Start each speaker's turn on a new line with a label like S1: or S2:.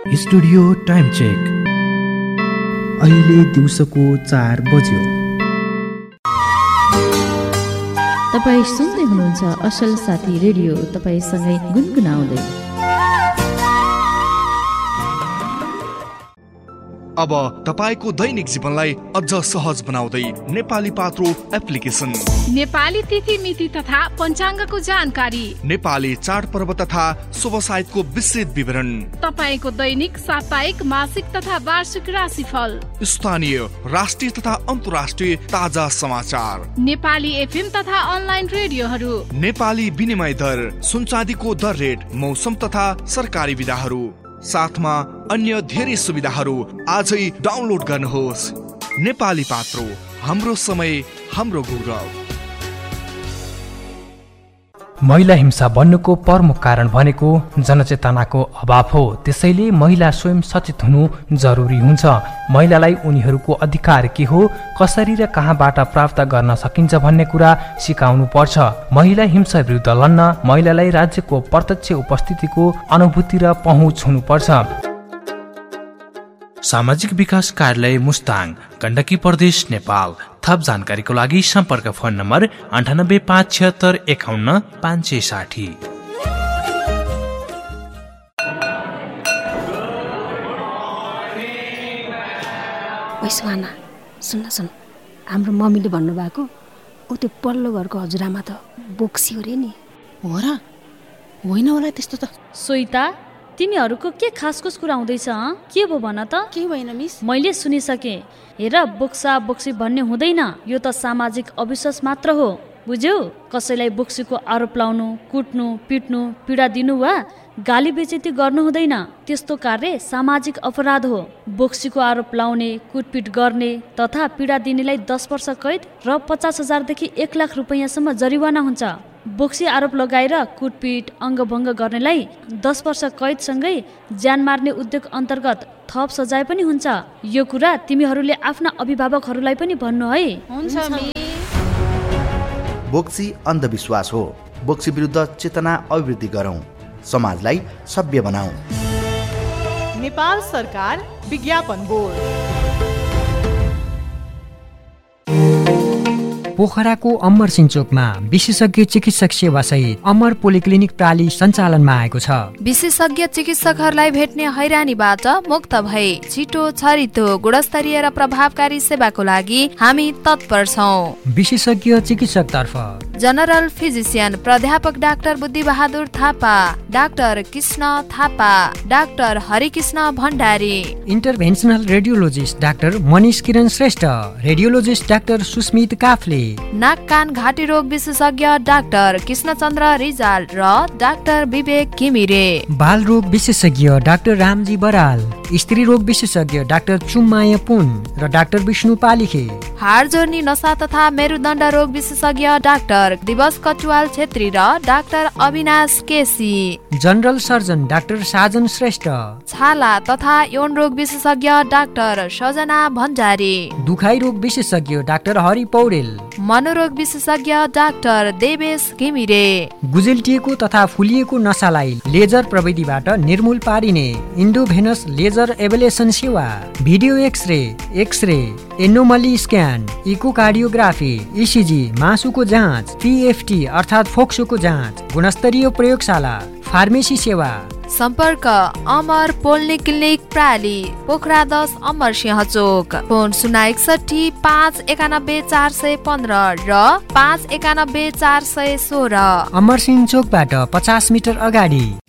S1: Studio time check. अहिले दिउँसोको 4 बज्यो।
S2: तपाईँ सुन्दै हुनुहुन्छ असल साथी रेडियो, तपाईँसँगै गुनगुनाउँदै।
S3: अब तपाईको दैनिक जीवनलाई अझ सहज बनाउँदै नेपाली पात्रो एप्लिकेसन।
S4: नेपाली तिथि मिति तथा पञ्चाङ्गको जानकारी,
S3: नेपाली चाडपर्व तथा शुभ साहित्यको विस्तृत विवरण,
S4: तपाईको दैनिक, साप्ताहिक, मासिक तथा वार्षिक राशिफल,
S3: स्थानीय, राष्ट्रिय तथा अन्तर्राष्ट्रिय ताजा समाचार,
S4: नेपाली एफएम तथा अनलाइन रेडियोहरू,
S3: नेपाली विनिमय दर, सुनचाँदीको दर रेट, मौसम तथा सरकारी विधाहरू, साथमा अन्य धेरै सुविधाहरू आजै डाउनलोड गर्नुहोस्। नेपाली पात्रो, हाम्रो समय, हाम्रो गौरव।
S5: महिला हिंसा बन्नुको प्रमुख कारण भनेको जनचेतनाको अभाव हो। त्यसैले महिला स्वयं सचेत हुनु जरुरी हुन्छ। महिलालाई उनीहरूको अधिकार के हो, कसरी र कहाँबाट प्राप्त गर्न सकिन्छ भन्ने कुरा सिकाउनु पर्छ। महिला हिंसा विरुद्ध लड्न महिलालाई राज्यको प्रत्यक्ष उपस्थितिको अनुभूति र पहुँच हुनुपर्छ।
S1: सामाजिक विकास कार्यालय मुस्ताङ, गण्डकी प्रदेश, नेपाल। थप जानकारीको लागि सम्पर्क फोन नम्बर 9857 51 560।
S6: सुहाना, सुन्न हाम्रो मम्मीले भन्नुभएको ऊ त्यो पल्लो घरको हजुरआमा त बोक्सी हो रे नि।
S7: हो र? होइन होला त्यस्तो त।
S8: सोइता, तिमीहरूको के खासखुस कुरा हुँदैछ? के भयो भन त?
S7: के भएन मिस?
S8: मैले सुनिसकेँ। हेर, बोक्सा बोक्सी भन्ने हुँदैन। यो त सामाजिक अविश्वास मात्र हो, बुझ्यौ? कसैलाई बोक्सीको आरोप लाउनु, कुट्नु, पिट्नु, पीडा दिनु वा गाली बेइज्जती गर्नु हुँदैन। त्यस्तो कार्य सामाजिक अपराध हो। बोक्सीको आरोप लाउने, कुटपिट गर्ने तथा पीडा दिनेलाई 10 वर्ष कैद र 50,000 देखि 1 लाख रुपैयाँसम्म जरिवाना हुन्छ। बोक्सी आरोप लगाएर कुटपिट, अङ्गभङ्ग गर्नेलाई 10 वर्ष कैदसँगै ज्यान मार्ने उद्योग अन्तर्गत थप सजाय पनि हुन्छ। यो कुरा तिमीहरूले आफ्ना अभिभावकहरूलाई पनि भन्नु है।
S7: हुन्छ मिस।
S9: बोक्सी अन्धविश्वास हो। बोक्सी विरुद्ध चेतना अभिवृद्धि गरौँ, समाजलाई सभ्य बनाऊ।
S10: नेपाल सरकार विज्ञापन बोर्ड।
S11: पोखराको अमरसिंह चोकमा विशेषज्ञ चिकित्सक सेवा सहित अमर पोलिक्लिनिक प्राली सञ्चालनमा आएको छ।
S12: विशेषज्ञ चिकित्सकहरूलाई भेट्ने हैरानीबाट मुक्त भई छिटो, छरितो, गुणस्तरीय र प्रभावकारी सेवाको लागि हामी तत्पर छौं।
S11: विशेषज्ञ चिकित्सक तर्फ
S12: जनरल फिजिशियन प्राध्यापक डाक्टर बुद्धि Bahadur Thapa, doctor Krishna Thapa, doctor Harikrishna Bhandari,
S11: इन्टरभेन्सनल radiologist doctor Manish किरण श्रेष्ठ, रेडियोलोजिस्ट डाक्टर सुस्मित काफ्ले,
S12: नाक कान घाँटी रोग विशेषज्ञ डाक्टर कृष्णचन्द्र रिजाल र डाक्टर विवेक घिमिरे,
S11: बाल रोग विशेषज्ञ डाक्टर रामजी बराल, स्त्री रोग विशेषज्ञ डाक्टर चुम्माया पुन र डाक्टर विष्णु पालिखे,
S12: हाड जोर्नी नसा तथा मेरुदण्ड रोग विशेषज्ञ डाक्टर दिवस कटुवाल छेत्री र doctor Avinash KC,
S11: general surgeon doctor साजन श्रेष्ठ,
S12: छाला तथा यौन रोग विशेषज्ञ डाक्टर सजना भण्डारी,
S11: दुखाइ रोग विशेषज्ञ डाक्टर हरि पौडेल,
S12: मनोरोग विशेषज्ञ डाक्टर देवेश घिमिरे,
S11: गुजेल्टिएको तथा फुलिएको नसालाई लेजर प्रविधिबाट निर्मूल पारिने इन्डोभेनस लेजर एभलेसन सेवा, video x-ray, anomaly scan, echocardiography, ECG, मासुको जाँच, पीएफटी अर्थात् फोक्सोको जाँच, गुणस्तरीय प्रयोगशाला, फार्मेसी सेवा।
S12: सम्पर्क अमर पोलिक्लिनिक प्राली, पोखरा 10, अमरसिंह चोक। फोन 061 591 415 र 591 416।
S11: अमरसिंह चोकबाट 50 मिटर अगाडि।